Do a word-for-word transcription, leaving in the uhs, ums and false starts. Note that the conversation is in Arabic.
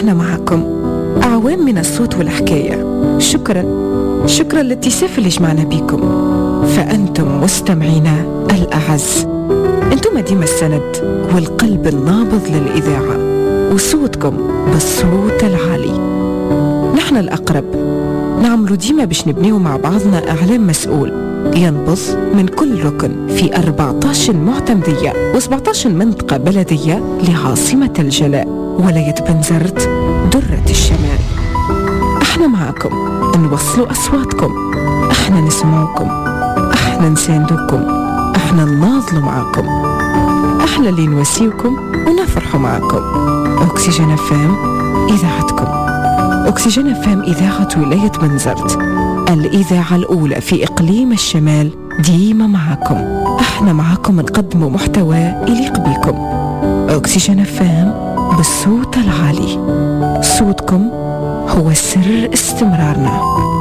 احنا معكم أعوام من الصوت والحكاية. شكرا شكرا لاتساف اللي جمعنا بيكم، فأنتم مستمعينا الأعز. أنتم ديما السند والقلب النابض للإذاعة، وصوتكم بالصوت العالي. نحن الأقرب نعملوا ديما باش نبنيو مع بعضنا إعلام مسؤول ينبض من كل ركن في أربعة عشر معتمدية وسبعة عشر منطقة بلدية لعاصمة الجلاء ولاية بنزرت درة الشمال. احنا معاكم، نوصلوا أصواتكم، احنا نسمعكم، احنا نساندوكم، احنا نناضلوا معاكم، احنا اللي نواسيوكم ونفرحوا معاكم. أكسجين اف ام إذاعتكم. أكسجين اف ام إذاعة ولاية بنزرت، الإذاعة الأولى في إقليم الشمال، ديما معاكم. احنا معاكم نقدموا محتوى يليق بكم. أكسجين اف ام بالصوت العالي، صوتكم هو سر استمرارنا.